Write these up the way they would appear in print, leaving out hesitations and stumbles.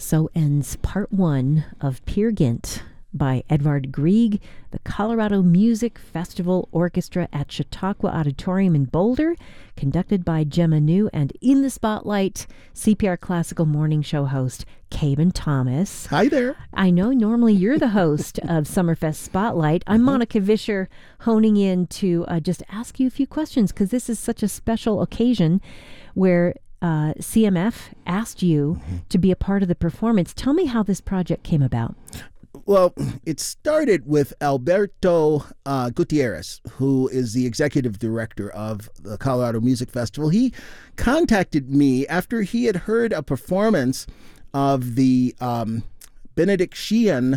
So ends part one of Peer Gynt by Edvard Grieg, the Colorado Music Festival Orchestra at Chautauqua Auditorium in Boulder, conducted by Gemma New, and in the spotlight, CPR Classical Morning Show host Caben Thomas. Hi there. I know normally you're the host of Summerfest Spotlight. I'm Monica Vischer, honing in to just ask you a few questions because this is such a special occasion where CMF asked you to be a part of the performance. Tell me how this project came about. Well, it started with Alberto Gutierrez, who is the executive director of the Colorado Music Festival. He contacted me after he had heard a performance of the Benedict Sheehan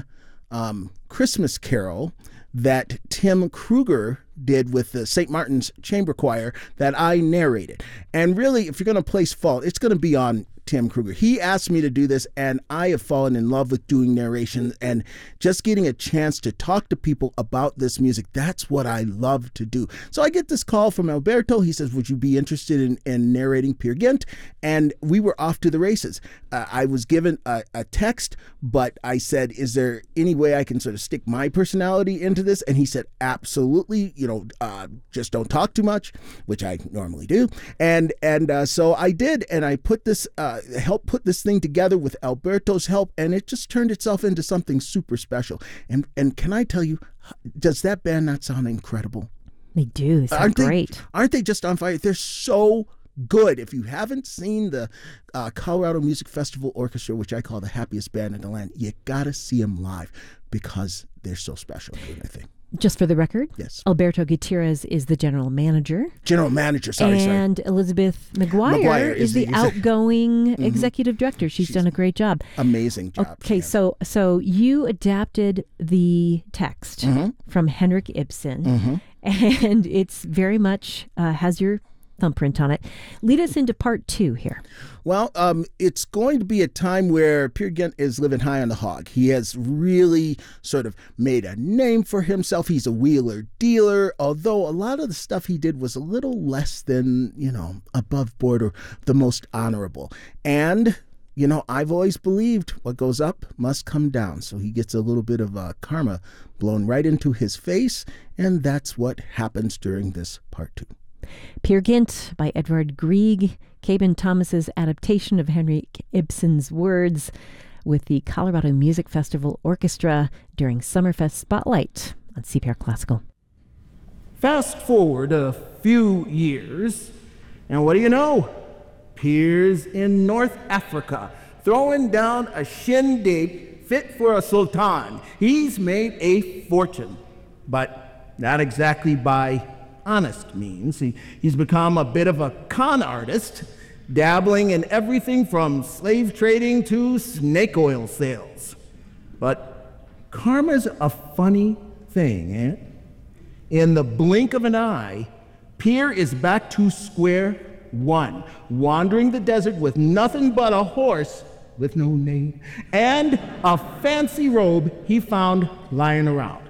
Christmas Carol that Tim Kruger did with the St. Martin's Chamber Choir that I narrated. And really, if you're going to place fault, it's going to be on Tim Kruger. He asked me to do this, and I have fallen in love with doing narration and just getting a chance to talk to people about this music. That's what I love to do. So I get this call from Alberto. He says, would you be interested in narrating Peer Gynt? And we were off to the races. I was given a text, but I said, is there any way I can sort of stick my personality into this? And he said, absolutely, just don't talk too much, which I normally do. And so I did, and I put this help put this thing together with Alberto's help, and it just turned itself into something super special. And can I tell you, does that band not sound incredible? They do. They sound great. Aren't they just on fire? They're so good. If you haven't seen the Colorado Music Festival Orchestra, which I call the happiest band in the land, you gotta see them live because they're so special, I think. Just for the record, yes, Alberto Gutierrez is the general manager. Sorry. And Elizabeth McGuire is the outgoing executive director. She's done a great job. Amazing job. Okay, so you adapted the text from Henrik Ibsen, and it's very much has your thumbprint on it. Lead us into part two here. Well, it's going to be a time where Peer Gynt is living high on the hog. He has really sort of made a name for himself. He's a wheeler dealer, although a lot of the stuff he did was a little less than, above board or the most honorable. And I've always believed what goes up must come down. So he gets a little bit of karma blown right into his face, and that's what happens during this part two. Peer Gynt by Edvard Grieg, Caben Thomas's adaptation of Henrik Ibsen's words with the Colorado Music Festival Orchestra during Summerfest Spotlight on CPR Classical. Fast forward a few years, and what do you know? Peer's in North Africa, throwing down a shindig fit for a sultan. He's made a fortune, but not exactly by honest means. He's become a bit of a con artist, dabbling in everything from slave trading to snake oil sales. But karma's a funny thing, eh? In the blink of an eye, Peer is back to square one, wandering the desert with nothing but a horse with no name and a fancy robe he found lying around.